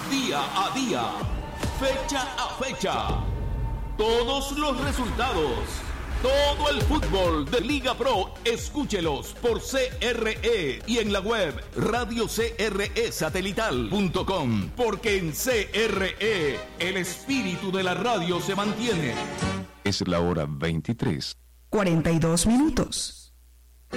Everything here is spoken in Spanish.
Día a día, fecha a fecha, todos los resultados, todo el fútbol de Liga Pro, escúchelos por CRE y en la web radiocresatelital.com, porque en CRE el espíritu de la radio se mantiene. Es la hora 23:42.